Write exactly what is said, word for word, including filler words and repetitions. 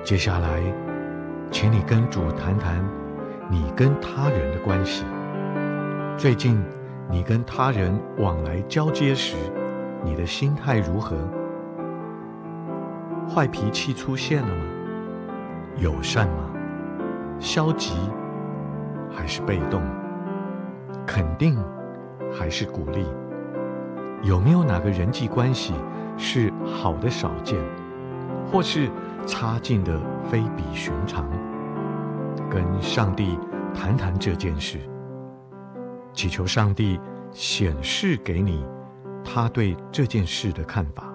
接下来，请你跟主谈谈你跟他人的关系。最近你跟他人往来交接时，你的心态如何？坏脾气出现了吗？友善吗？消极还是被动？肯定还是鼓励？有没有哪个人际关系是好的少见，或是差劲的非比寻常？跟上帝谈谈这件事，祈求上帝显示给你他对这件事的看法。